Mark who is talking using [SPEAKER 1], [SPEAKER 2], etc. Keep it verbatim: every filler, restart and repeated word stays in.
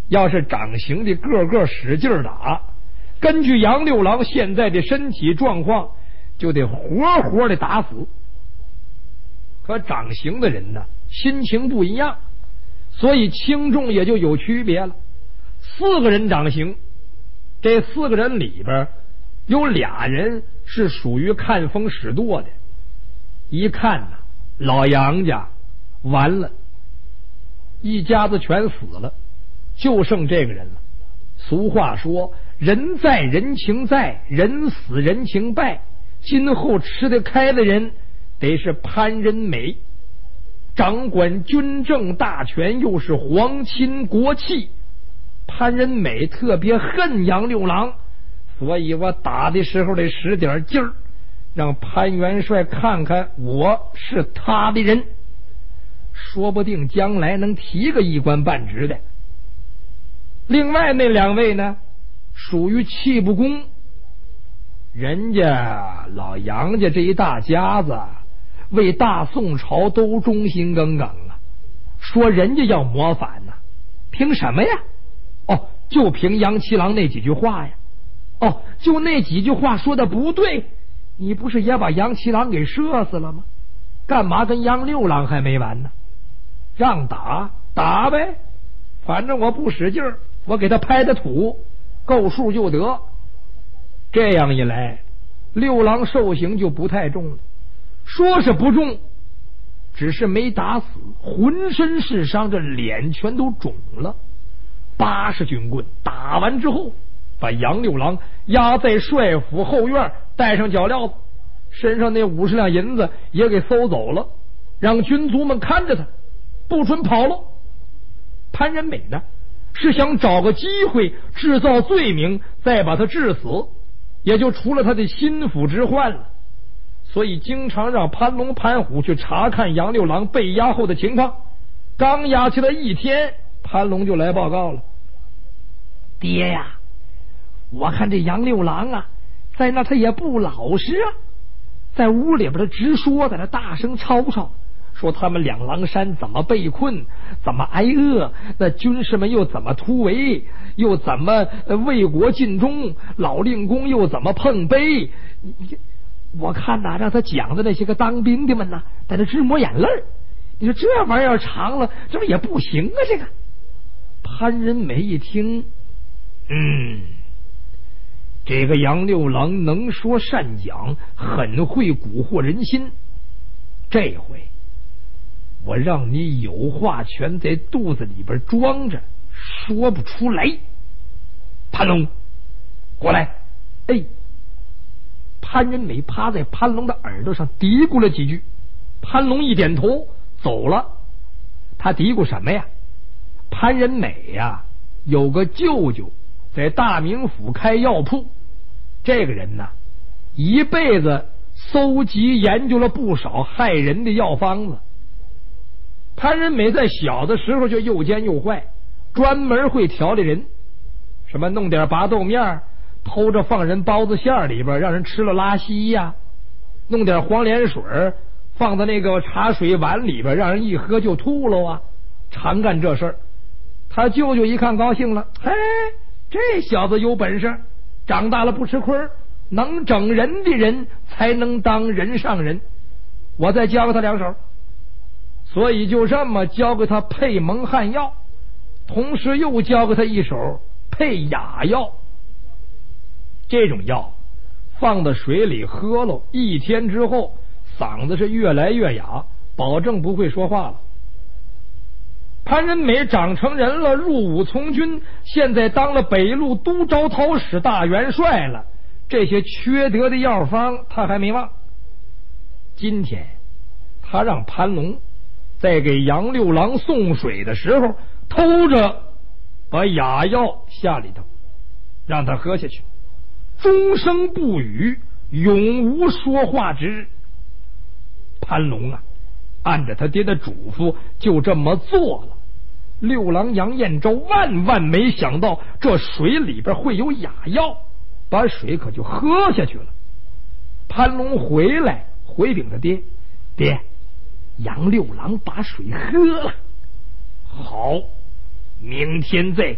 [SPEAKER 1] 要是掌刑的个个使劲打，根据杨六郎现在的身体状况，就得活活的打死。可掌刑的人呢，心情不一样，所以轻重也就有区别了。四个人掌刑，这四个人里边有俩人是属于看风使舵的，一看呢，老杨家完了，一家子全死了，就剩这个人了。俗话说，人在人情在，人死人情败。今后吃得开的人得是潘仁美，掌管军政大权，又是皇亲国戚。潘仁美特别恨杨六郎，所以我打的时候得使点劲儿，让潘元帅看看我是他的人，说不定将来能提个一官半职的。另外那两位呢，属于气不公，人家老杨家这一大家子为大宋朝都忠心耿耿啊，说人家要谋反呢、啊，凭什么呀？哦，就凭杨七郎那几句话呀。哦，就那几句话说的不对，你不是也把杨七郎给射死了吗？干嘛跟杨六郎还没完呢？让打打呗，反正我不使劲儿，我给他拍的土够数就得。这样一来，六郎受刑就不太重了。说是不重，只是没打死，浑身是伤，这脸全都肿了。八十军棍打完之后，把杨六郎压在帅府后院，带上脚镣子，身上那五十两银子也给搜走了，让军卒们看着他，不准跑了。潘仁美呢，是想找个机会制造罪名，再把他致死，也就除了他的心腹之患了。所以经常让潘龙、潘虎去查看杨六郎被押后的情况。刚押去了一天，潘龙就来报告了：爹呀，我看这杨六郎啊，在那他也不老实啊，在屋里边他直说，在那大声吵吵，说他们两狼山怎么被困，怎么挨饿，那军士们又怎么突围，又怎么为国尽忠，老令公又怎么碰杯。我看呐，让他讲的那些个当兵的们呐，在那直抹眼泪。你说这玩意儿长了，这不也不行啊？这个潘仁美一听，嗯，这个杨六郎能说善讲，很会蛊惑人心。这回我让你有话全在肚子里边装着，说不出来。潘龙，过来！哎，潘仁美趴在潘龙的耳朵上嘀咕了几句，潘龙一点头走了。他嘀咕什么呀？潘仁美呀，有个舅舅在大名府开药铺，这个人呢，一辈子搜集研究了不少害人的药方子。潘仁美在小的时候就又奸又坏，专门会调理人，什么弄点拔豆面偷着放人包子馅里边让人吃了拉稀呀，弄点黄连水放在那个茶水碗里边让人一喝就吐了啊，常干这事儿。他舅舅一看高兴了，嘿，这小子有本事，长大了不吃亏，能整人的人才能当人上人，我再教给他两手。所以就这么教给他配蒙汗药，同时又教给他一手配哑药。这种药放到水里喝了一天之后，嗓子是越来越哑，保证不会说话了。潘仁美长成人了，入伍从军，现在当了北路都招讨使大元帅了，这些缺德的药方他还没忘。今天他让潘龙在给杨六郎送水的时候偷着把哑药下里头，让他喝下去，终生不语，永无说话之日。潘龙啊，按着他爹的嘱咐就这么做了。六郎杨彦昭万万没想到这水里边会有哑药，把水可就喝下去了。潘龙回来回禀他爹：爹，杨六郎把水喝了。好，明天再